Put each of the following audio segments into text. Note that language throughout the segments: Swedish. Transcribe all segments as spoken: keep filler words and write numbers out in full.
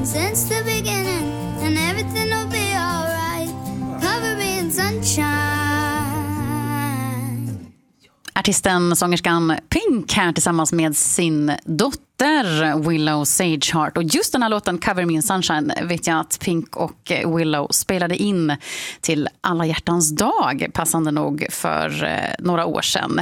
since the beginning, and everything will be alright. Cover me in sunshine. Artisten, sångerskan Pink här tillsammans med sin dotter Willow Sageheart. Och just den här låten Cover Me in Sunshine vet jag att Pink och Willow spelade in till Alla hjärtans dag, passande nog för eh, några år sedan.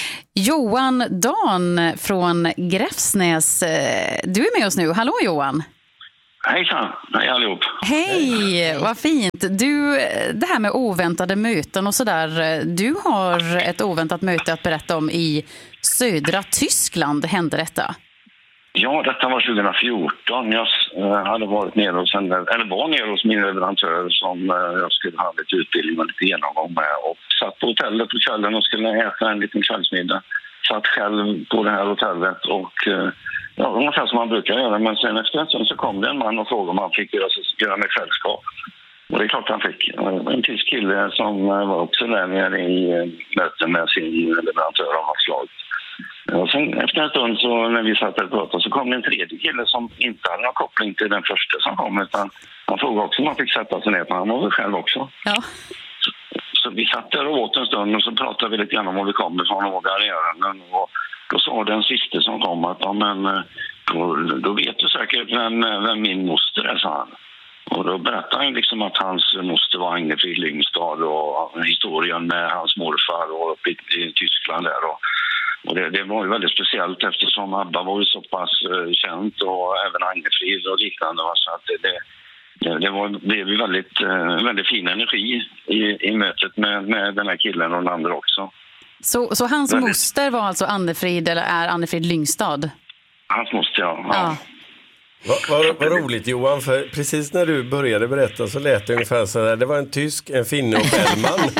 Johan Dan från Gräfsnäs, eh, du är med oss nu. Hallå Johan! Hejsan, hej allihop. Hej, vad fint. Du, det här med oväntade möten och sådär. Du har ett oväntat möte att berätta om i södra Tyskland. Hände detta? Ja, detta var tjugo fjorton. Jag hade varit nere hos en, eller var nere hos min leverantör som jag skulle ha lite utbildning och lite genomgång med. Och satt på hotellet på kvällen och skulle äta en liten kvällsmiddag. Satt själv på det här hotellet och... Ja, ungefär som man brukar göra, men sen efter en stund så kom det en man och frågade om han fick göra, göra med sällskap. Och det är klart han fick. En tysk kille som var också där nere i möten med sin leverantör av något slag. Och sen efter en stund så när vi satt och pratade så kom det en tredje kille som inte hade någon koppling till den första som kom, utan han frågade också om han fick sätta sig ner, för han var väl själv också. Ja. Så, så vi satt där och åt en stund och så pratade vi lite grann om var vi kommer från och var ärenden. Och då sa den sista som kom att ja, men, då, då vet du säkert vem, vem min moster är, sa han. Och då berättade han liksom att hans moster var Agnefrid Lyngstad och historien med hans morfar och uppe i, i Tyskland där. Och, och det, det var ju väldigt speciellt eftersom Abba var ju så pass uh, känt och även Agnefrid och liknande. Så att det, det, det, det var, blev ju väldigt, uh, väldigt fin energi i, i mötet med, med den här killen och den andra också. Så, så hans väldigt... moster var alltså Annefrid, eller är Annefrid Lyngstad? Hans moster, ja. ja. ja. Vad, vad, vad roligt Johan, för precis när du började berätta så lät det ungefär så där. Det var en tysk, en finne och Bellman.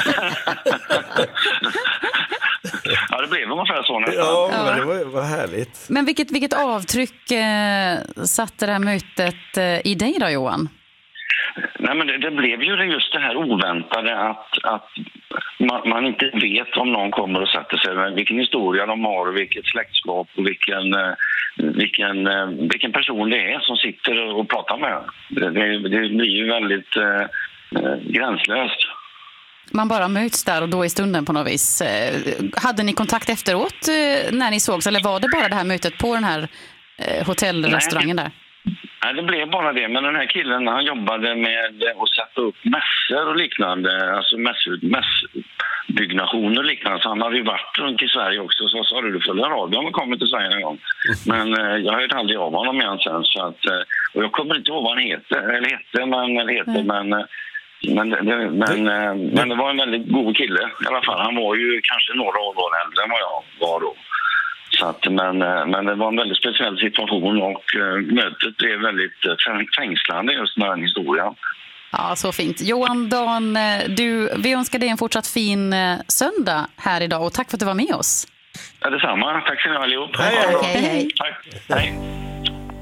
Ja, det blev ungefär så nästan. Ja, men det var, var härligt. Men vilket, vilket avtryck eh, satte det här mötet eh, i dig då, Johan? Nej, men det, det blev ju just det här oväntade att, att man, man inte vet om någon kommer och sätter sig, vilken historia de har och vilket släktskap och vilken, vilken, vilken person det är som sitter och pratar med. Det, det, det blir ju väldigt eh, gränslöst. Man bara möts där och då i stunden på något vis. Hade ni kontakt efteråt när ni sågs, eller var det bara det här mötet på den här hotellrestaurangen där? Nej, det blev bara det. Men den här killen, han jobbade med att sätta upp mässor och liknande. Alltså mäss, mässbyggnationer och liknande. Så han hade ju varit runt i Sverige också. Så sa du, du följer radio om han kommer till Sverige en gång. Men eh, jag har hört aldrig av honom igen sen. Så att, eh, och jag kommer inte ihåg vad han heter. Eller hette, men... Eller heter, mm. men Men det, men, mm. men det var en väldigt god kille i alla fall. Han var ju kanske några år äldre än vad jag var då. Så att, men, men det var en väldigt speciell situation och mötet blev väldigt fängslande just med den historien. Ja, så fint. Johan Dan, du, vi önskar dig en fortsatt fin söndag här idag och tack för att du var med oss. Ja, detsamma. Tack så mycket allihop. Hej, hej. hej, hej. Tack. Hej.